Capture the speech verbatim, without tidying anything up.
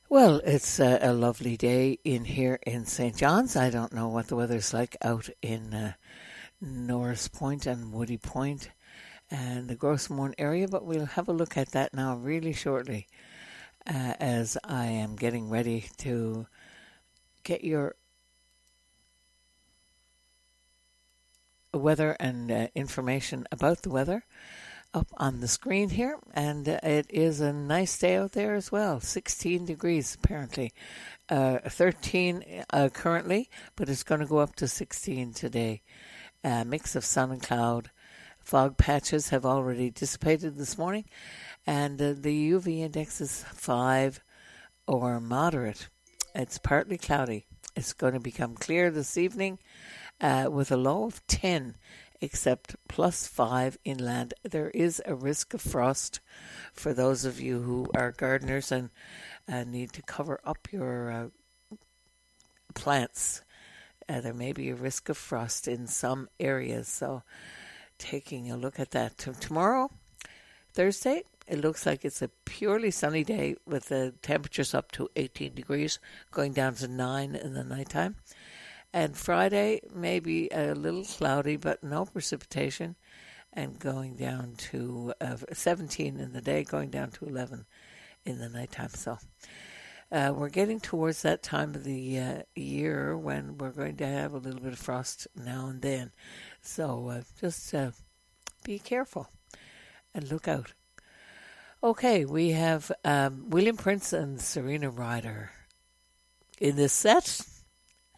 Well, it's a, a lovely day in here in Saint John's. I don't know what the weather's like out in uh, Norris Point and Woody Point and the Grossemorn area, but we'll have a look at that now really shortly uh, as I am getting ready to get your weather and uh, information about the weather up on the screen here, and uh, it is a nice day out there as well. sixteen degrees apparently, uh, thirteen uh, currently, but it's going to go up to sixteen today. A mix of sun and cloud. Fog patches have already dissipated this morning, and uh, the U V index is five or moderate. It's partly cloudy. It's going to become clear this evening uh, with a low of ten, except plus five inland. There is a risk of frost for those of you who are gardeners and uh, need to cover up your uh, plants. Uh, there may be a risk of frost in some areas, so taking a look at that. T- tomorrow, Thursday, it looks like it's a purely sunny day with the temperatures up to eighteen degrees, going down to nine in the nighttime. And Friday, maybe a little cloudy, but no precipitation, and going down to uh, seventeen in the day, going down to eleven in the nighttime. So uh, we're getting towards that time of the uh, year when we're going to have a little bit of frost now and then. So uh, just uh, be careful and look out. Okay, we have um, William Prince and Serena Ryder in this set.